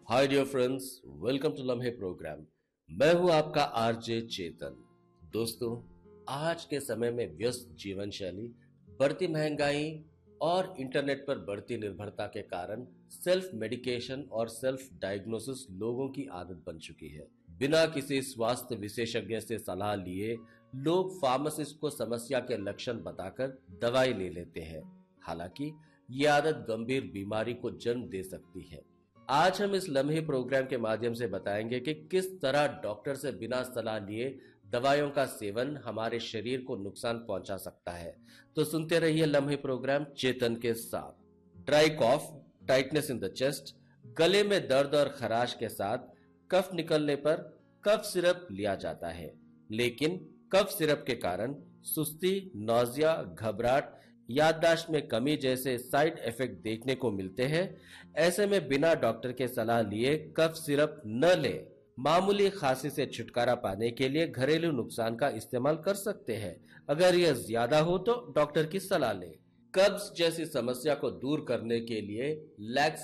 Hi dear friends, welcome to लम्हे programme. मैं हूं आपका आरजे चेतन। दोस्तों, आज के समय में व्यस्त जीवन शैली, बढ़ती महंगाई और इंटरनेट पर बढ़ती निर्भरता के कारण सेल्फ मेडिकेशन और सेल्फ डायग्नोसिस लोगों की आदत बन चुकी है। बिना किसी स्वास्थ्य विशेषज्ञ से सलाह लिए लोग फार्मासिस्ट को समस्या के लक्षण बताकर दवाई ले लेते हैं। हालांकि ये आदत गंभीर बीमारी को जन्म दे सकती है। आज हम इस लम्हे प्रोग्राम के माध्यम से बताएंगे कि किस तरह डॉक्टर से बिना सलाह लिए दवाइयों का सेवन हमारे शरीर को नुकसान पहुंचा सकता है। तो सुनते रहिए लम्हे प्रोग्राम चेतन के साथ। Dry cough, tightness in the chest, गले में दर्द और खराश के साथ कफ निकलने पर कफ सिरप लिया जाता है, लेकिन कफ सिरप के कारण सुस्ती, नौजिया, घबराहट, याददाश्त में कमी जैसे साइड इफेक्ट देखने को मिलते हैं। ऐसे में बिना डॉक्टर के सलाह लिए कफ सिरप न लें। मामूली खांसी से छुटकारा पाने के लिए घरेलू नुस्खा का इस्तेमाल कर सकते हैं। अगर यह ज्यादा हो तो डॉक्टर की सलाह लें। कब्ज जैसी समस्या को दूर करने के लिए लैक्स